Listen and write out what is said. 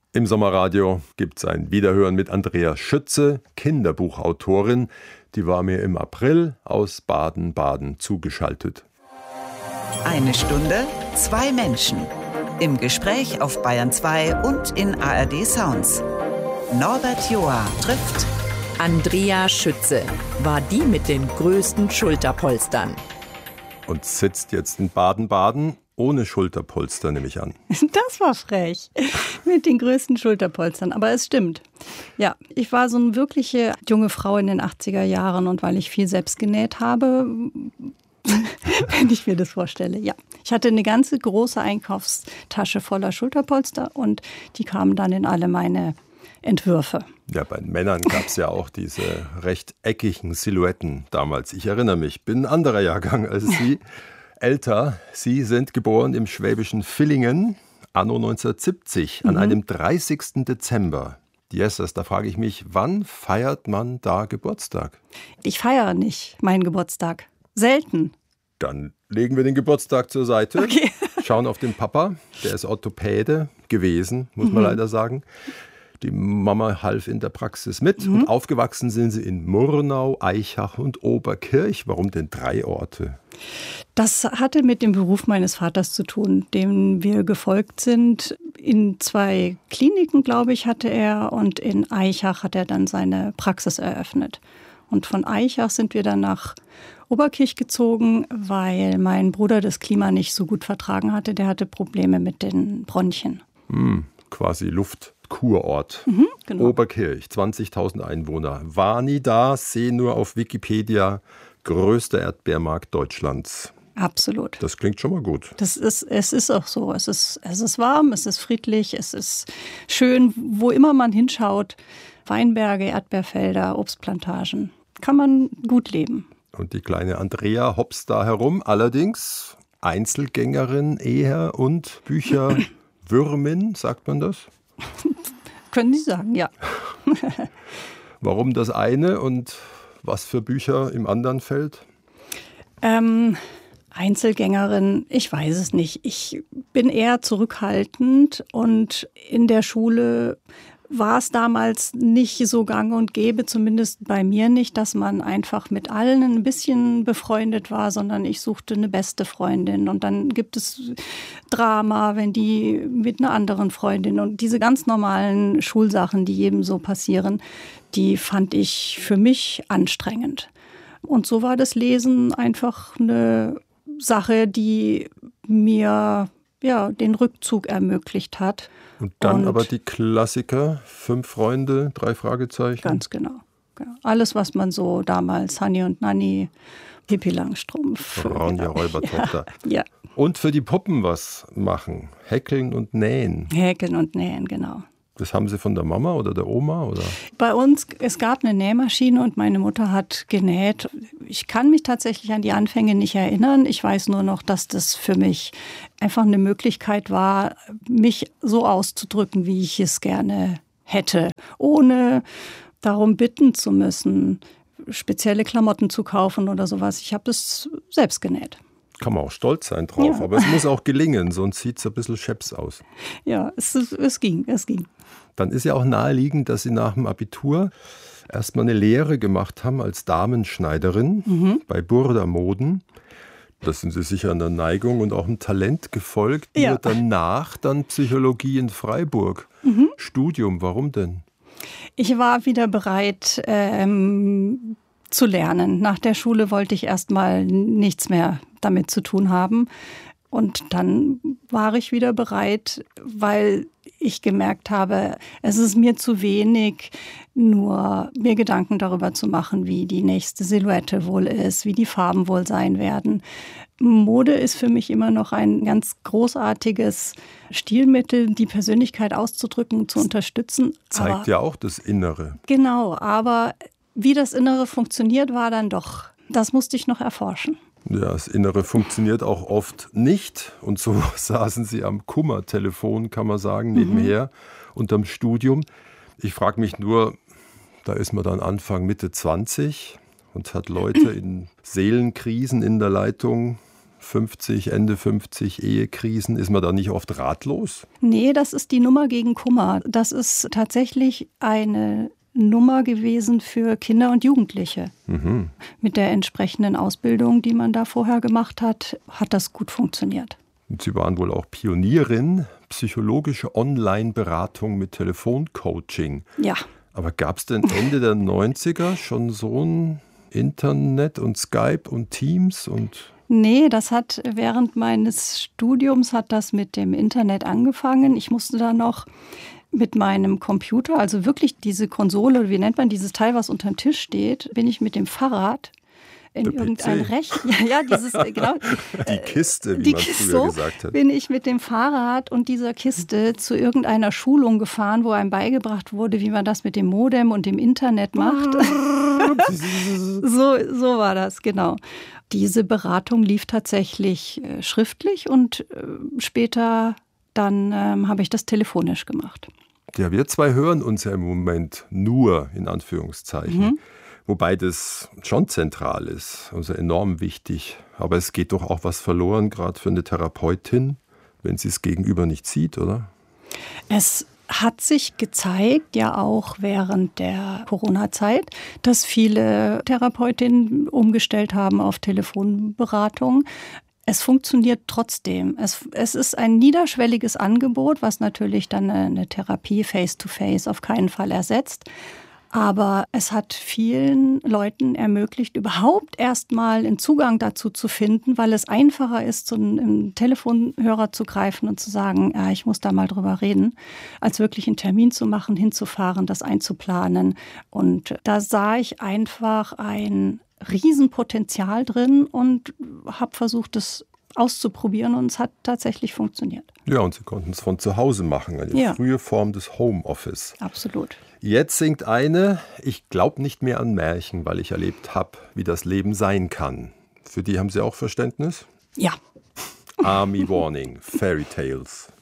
Im Sommerradio gibt es ein Wiederhören mit Andrea Schütze, Kinderbuchautorin. Die war mir im April aus Baden-Baden zugeschaltet. 1 Stunde, 2 Menschen. Im Gespräch auf Bayern 2 und in ARD Sounds. Norbert Joa trifft Andrea Schütze war die mit den größten Schulterpolstern. Und sitzt jetzt in Baden-Baden ohne Schulterpolster, nehme ich an. Das war frech. Mit den größten Schulterpolstern. Aber es stimmt. Ja, ich war so eine wirkliche junge Frau in den 80er Jahren. Und weil ich viel selbst genäht habe, wenn ich mir das vorstelle, ja. Ich hatte eine ganze große Einkaufstasche voller Schulterpolster. Und die kamen dann in alle meine Entwürfe. Ja, bei den Männern gab es ja auch diese rechteckigen Silhouetten damals. Ich erinnere mich, bin ein anderer Jahrgang als Sie. Älter, Sie sind geboren im schwäbischen Villingen, anno 1970, an einem 30. Dezember. Jesus, da frage ich mich, wann feiert man da Geburtstag? Ich feiere nicht meinen Geburtstag. Selten. Dann legen wir den Geburtstag zur Seite, Okay. Schauen auf den Papa, der ist Orthopäde gewesen, muss man leider sagen. Die Mama half in der Praxis mit und aufgewachsen sind sie in Murnau, Aichach und Oberkirch. Warum denn 3 Orte? Das hatte mit dem Beruf meines Vaters zu tun, dem wir gefolgt sind. In 2 Kliniken, glaube ich, hatte er, und in Aichach hat er dann seine Praxis eröffnet. Und von Aichach sind wir dann nach Oberkirch gezogen, weil mein Bruder das Klima nicht so gut vertragen hatte. Der hatte Probleme mit den Bronchien. Quasi Luftkurort. Genau. Oberkirch, 20.000 Einwohner. War nie da, sehe nur auf Wikipedia, größter Erdbeermarkt Deutschlands. Absolut. Das klingt schon mal gut. Es ist auch so. Es ist warm, es ist friedlich, es ist schön, wo immer man hinschaut. Weinberge, Erdbeerfelder, Obstplantagen. Kann man gut leben. Und die kleine Andrea hopst da herum, allerdings Einzelgängerin eher und Bücherwürmin, sagt man das? Können Sie sagen, ja. Warum das eine und was für Bücher im anderen Feld? Einzelgängerin, ich weiß es nicht. Ich bin eher zurückhaltend und in der Schule war es damals nicht so gang und gäbe, zumindest bei mir nicht, dass man einfach mit allen ein bisschen befreundet war, sondern ich suchte eine beste Freundin. Und dann gibt es Drama, wenn die mit einer anderen Freundin, und diese ganz normalen Schulsachen, die jedem so passieren, die fand ich für mich anstrengend. Und so war das Lesen einfach eine Sache, die mir den Rückzug ermöglicht hat. Und dann aber die Klassiker, 5 Freunde, 3 Fragezeichen. Ganz genau. Alles, was man so damals, Hanni und Nanni, Pippi Langstrumpf. Ronja Räubertochter. Ja. Und für die Puppen was machen, häkeln und nähen. Häkeln und nähen, genau. Das haben Sie von der Mama oder der Oma? Oder? Bei uns, es gab eine Nähmaschine und meine Mutter hat genäht. Ich kann mich tatsächlich an die Anfänge nicht erinnern. Ich weiß nur noch, dass das für mich einfach eine Möglichkeit war, mich so auszudrücken, wie ich es gerne hätte, ohne darum bitten zu müssen, spezielle Klamotten zu kaufen oder sowas. Ich habe das selbst genäht. Kann man auch stolz sein drauf, aber es muss auch gelingen, sonst sieht es ein bisschen scheps aus. Ja, es ging. Dann ist ja auch naheliegend, dass Sie nach dem Abitur erstmal eine Lehre gemacht haben als Damenschneiderin bei Burda Moden. Das sind Sie sicher an der Neigung und auch einem Talent gefolgt. Ja. Nur danach dann Psychologie in Freiburg. Studium, warum denn? Ich war wieder bereit zu lernen. Nach der Schule wollte ich erstmal nichts mehr damit zu tun haben. Und dann war ich wieder bereit, weil ich gemerkt habe, es ist mir zu wenig, nur mir Gedanken darüber zu machen, wie die nächste Silhouette wohl ist, wie die Farben wohl sein werden. Mode ist für mich immer noch ein ganz großartiges Stilmittel, die Persönlichkeit auszudrücken, zu unterstützen. Zeigt ja auch das Innere. Genau, aber wie das Innere funktioniert, war dann doch, das musste ich noch erforschen. Ja, das Innere funktioniert auch oft nicht. Und so saßen Sie am Kummertelefon, kann man sagen, nebenher, unterm Studium. Ich frage mich nur, da ist man dann Anfang, Mitte 20 und hat Leute in Seelenkrisen in der Leitung. 50, Ende 50, Ehekrisen, ist man da nicht oft ratlos? Nee, das ist die Nummer gegen Kummer. Das ist tatsächlich eine Nummer gewesen für Kinder und Jugendliche. Mhm. Mit der entsprechenden Ausbildung, die man da vorher gemacht hat, hat das gut funktioniert. Und Sie waren wohl auch Pionierin, psychologische Online-Beratung mit Telefoncoaching. Ja. Aber gab es denn Ende der 90er schon so ein Internet und Skype und Teams und... Nee, das hat während meines Studiums hat das mit dem Internet angefangen. Ich musste da noch mit meinem Computer, also wirklich diese Konsole, wie nennt man dieses Teil, was unterm Tisch steht, bin ich mit dem Fahrrad in irgendein Rechner. Ja, dieses, genau. Die Kiste, wie man früher gesagt hat. Bin ich mit dem Fahrrad und dieser Kiste zu irgendeiner Schulung gefahren, wo einem beigebracht wurde, wie man das mit dem Modem und dem Internet macht. So war das, genau. Diese Beratung lief tatsächlich schriftlich und später dann habe ich das telefonisch gemacht. Ja, wir zwei hören uns ja im Moment nur, in Anführungszeichen. Mhm. Wobei das schon zentral ist, also enorm wichtig. Aber es geht doch auch was verloren, gerade für eine Therapeutin, wenn sie es gegenüber nicht sieht, oder? Es hat sich gezeigt, ja auch während der Corona-Zeit, dass viele Therapeutinnen umgestellt haben auf Telefonberatung. Es funktioniert trotzdem. Es ist ein niederschwelliges Angebot, was natürlich dann eine Therapie face-to-face auf keinen Fall ersetzt. Aber es hat vielen Leuten ermöglicht, überhaupt erstmal einen Zugang dazu zu finden, weil es einfacher ist, so einen Telefonhörer zu greifen und zu sagen, ja, ich muss da mal drüber reden, als wirklich einen Termin zu machen, hinzufahren, das einzuplanen. Und da sah ich einfach ein Riesenpotenzial drin und habe versucht, es auszuprobieren, und es hat tatsächlich funktioniert. Ja, und Sie konnten es von zu Hause machen, eine frühe Form des Homeoffice. Absolut. Jetzt singt eine, ich glaube nicht mehr an Märchen, weil ich erlebt habe, wie das Leben sein kann. Für die haben Sie auch Verständnis? Ja. Army Warning, Fairy Tales.